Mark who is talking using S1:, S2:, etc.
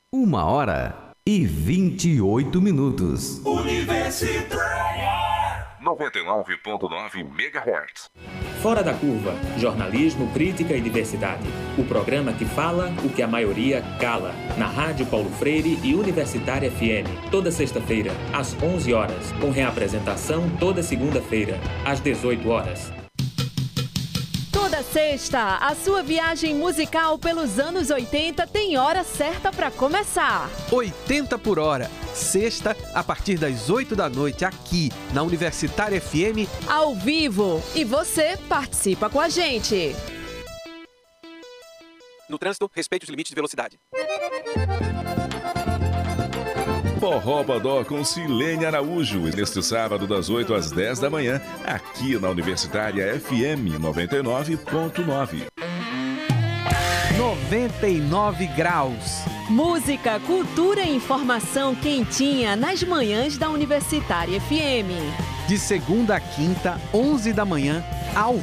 S1: 1h28.
S2: Universitária 99.9 MHz.
S3: Fora da Curva, jornalismo, crítica e diversidade. O programa que fala o que a maioria cala. Na Rádio Paulo Freire e Universitária FM. Toda sexta-feira, às 11 horas. Com reapresentação toda segunda-feira, às 18 horas.
S4: Toda sexta, a sua viagem musical pelos anos 80 tem hora certa para começar.
S5: 80 por hora, sexta, a partir das 8 da noite, aqui na Universitária FM.
S4: Ao vivo. E você participa com a gente.
S5: No trânsito, respeite os limites de velocidade.
S2: Forró Bodó com Silene Araújo, neste sábado das 8 às 10 da manhã, aqui na Universitária FM 99.9.
S5: 99 graus.
S4: Música, cultura e informação quentinha nas manhãs da Universitária FM.
S5: De segunda a quinta, 11 da manhã, ao